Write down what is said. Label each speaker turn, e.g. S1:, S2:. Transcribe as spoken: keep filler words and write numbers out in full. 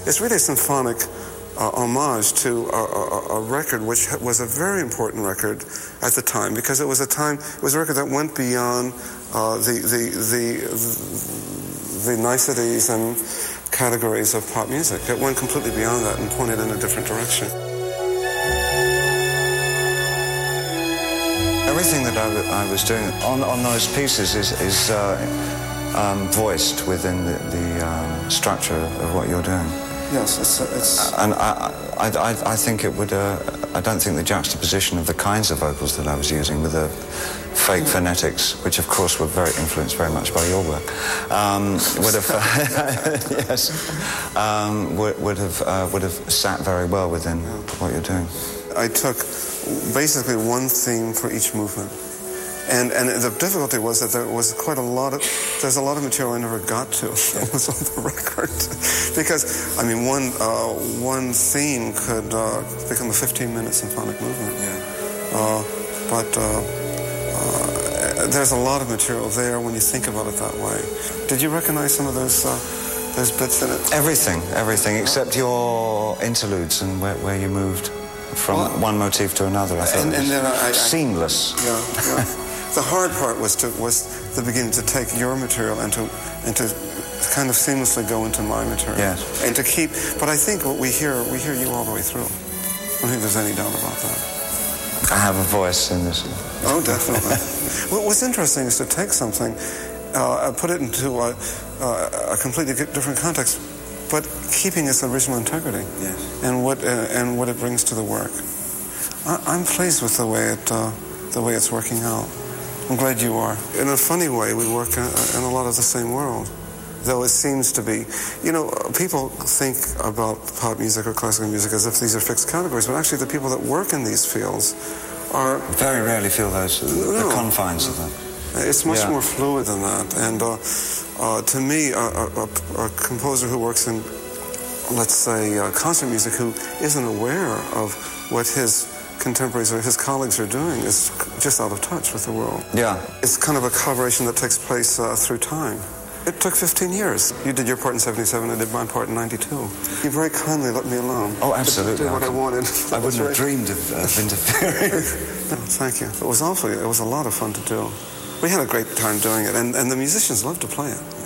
S1: it's really a symphonic uh, homage to a, a, a record which was a very important record at the time, because it was a time, it was a record that went beyond uh, the, the, the, the niceties and categories of pop music. It went completely beyond that and pointed in a different direction.
S2: Everything that I, w- I was doing on, on those pieces is, is uh, um, voiced within the, the um, structure of what you're doing.
S1: Yes, it's... it's...
S2: And I, I, I, I think it would... Uh, I don't think the juxtaposition of the kinds of vocals that I was using with the fake phonetics, which of course were very influenced very much by your work, um, would have... yes, um, would, would, have, uh, would have sat very well within yeah. what you're doing.
S1: I took basically one theme for each movement. And and the difficulty was that there was quite a lot of, there's a lot of material I never got to that was on the record. Because, I mean, one uh, one theme could uh, become a fifteen-minute symphonic movement.
S2: Yeah.
S1: Uh, but uh, uh, there's a lot of material there when you think about it that way. Did you recognize some of those, uh, those bits in it?
S2: Everything, everything, except your interludes and where, where you moved from well, one motif to another. I thought
S1: and,
S2: it was
S1: and then I, I,
S2: seamless.
S1: Yeah, yeah. The hard part was to was the beginning to take your material and to and to kind of seamlessly go into my material.
S2: Yes.
S1: And to keep. But I think what we hear, we hear you all the way through. I don't think there's any doubt about that.
S2: I have a voice in this.
S1: Oh, definitely. Well, what's interesting is to take something, uh, put it into a, uh, a completely different context, but keeping its original integrity.
S2: Yes.
S1: And what uh, and what it brings to the work. I, I'm pleased with the way it uh, the way it's working out. I'm glad you are. In a funny way, we work in, in a lot of the same world, though it seems to be. You know, people think about pop music or classical music as if these are fixed categories, but actually the people that work in these fields are...
S2: Very rarely feel those,
S1: no,
S2: the confines
S1: no.
S2: of them.
S1: It's much
S2: yeah.
S1: more fluid than that. And uh, uh, to me, a, a, a composer who works in, let's say, uh, concert music, who isn't aware of what his contemporaries or his colleagues are doing, is just out of touch with the world.
S2: Yeah.
S1: It's kind of a collaboration that takes place uh, through time. It took fifteen years. You did your part in seventy-seven, I did my part in ninety-two. You very kindly let me alone.
S2: Oh, absolutely.
S1: Did what I, I wanted.
S2: I wouldn't have right. dreamed of, of interfering.
S1: No, thank you. It was awfully, it was a lot of fun to do. We had a great time doing it, and, and the musicians loved to play it.